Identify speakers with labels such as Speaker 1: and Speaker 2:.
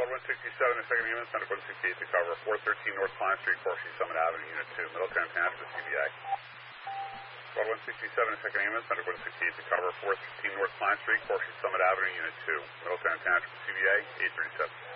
Speaker 1: Squad 167 and 2nd Ambulance, Medical 168 to cover 413 North Pine Street, Corsi Summit Avenue, Unit 2, Middletown Township, CBA. Squad 167 and 2nd Ambulance, Medical 168 to cover 413 North Pine Street, Corsi Summit Avenue, Unit 2, Middletown Township, CBA, 837.